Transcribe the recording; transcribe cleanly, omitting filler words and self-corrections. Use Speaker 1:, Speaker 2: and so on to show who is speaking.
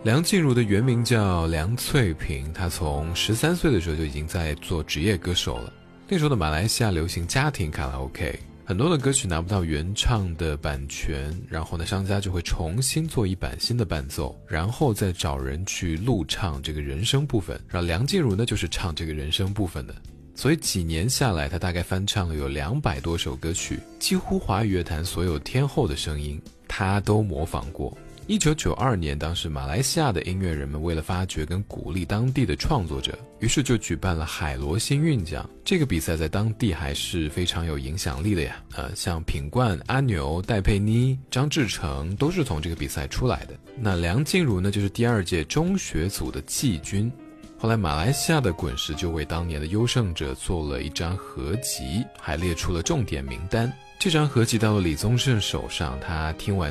Speaker 1: 梁静茹的原名叫梁翠萍，她从13岁的时候就已经在做职业歌手了。那时候的马来西亚流行家庭卡拉 OK， 很多的歌曲拿不到原唱的版权，然后呢，商家就会重新做一版新的伴奏，然后再找人去录唱这个人声部分，然后梁静茹呢就是唱这个人声部分的。所以几年下来，她大概翻唱了有200多首歌曲，几乎华语乐坛所有天后的声音，她都模仿过。1992年，当时马来西亚的音乐人们为了发掘跟鼓励当地的创作者，于是就举办了海螺星韵奖。这个比赛在当地还是非常有影响力的呀。像品冠、阿牛、戴佩妮、张志成都是从这个比赛出来的。那梁静茹呢，就是第2届中学组的季军。后来马来西亚的滚石就为当年的优胜者做了一张合集，还列出了重点名单。这张合集到了李宗盛手上，他听完